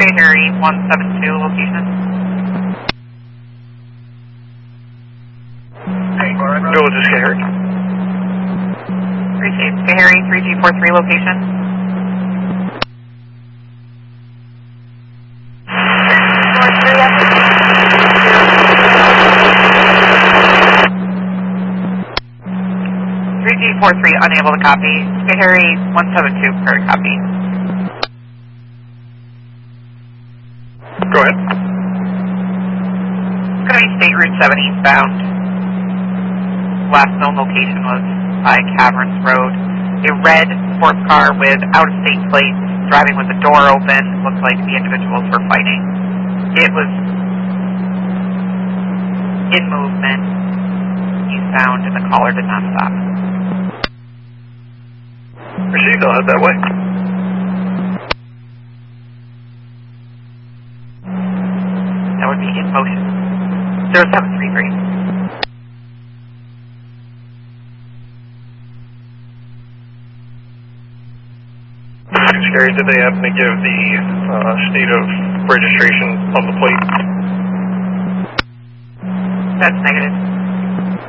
Harry 172 location. Go with Sky Harry. Appreciate Sky Harry 3G43 location. G43 unable to copy. Sky Harry 172 per copy. Go ahead. It's going to be State Route 7 eastbound. Last known location was by Caverns Road. A red sports car with out-of-state plates driving with the door open. Looked like the individuals were fighting. It was in movement eastbound and the caller did not stop. Received, I'll head that way. That would be in motion. 0733. Scary, did they happen to give the state of registration of the plate? That's negative.